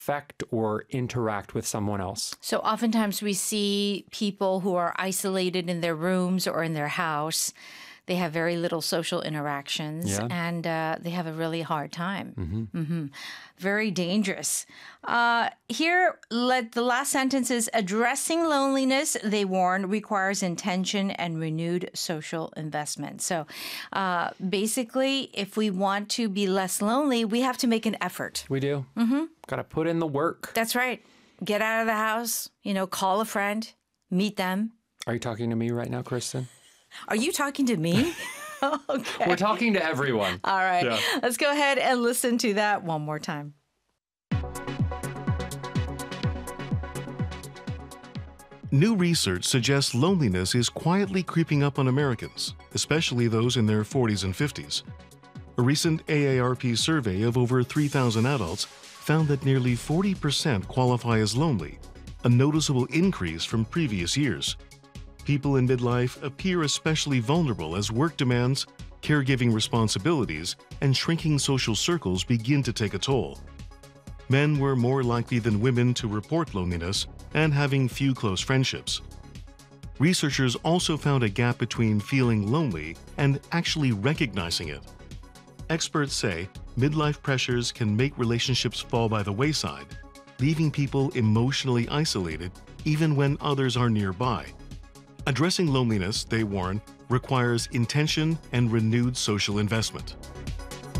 affect or interact with someone else. So oftentimes we see people who are isolated in their rooms or in their house. They have very little social interactions, and they have a really hard time. Very dangerous. Here, the last sentence is, addressing loneliness, they warn, requires intention and renewed social investment. So basically, if we want to be less lonely, we have to make an effort. We do. Got to put in the work. That's right. Get out of the house, call a friend, meet them. Are you talking to me right now, Kristen? Are you talking to me? Okay. We're talking to everyone. All right. Yeah. Let's go ahead and listen to that one more time. New research suggests loneliness is quietly creeping up on Americans, especially those in their 40s and 50s. A recent AARP survey of over 3,000 adults found that nearly 40% qualify as lonely, a noticeable increase from previous years. People in midlife appear especially vulnerable as work demands, caregiving responsibilities, and shrinking social circles begin to take a toll. Men were more likely than women to report loneliness and having few close friendships. Researchers also found a gap between feeling lonely and actually recognizing it. Experts say midlife pressures can make relationships fall by the wayside, leaving people emotionally isolated even when others are nearby. Addressing loneliness, they warn, requires intention and renewed social investment.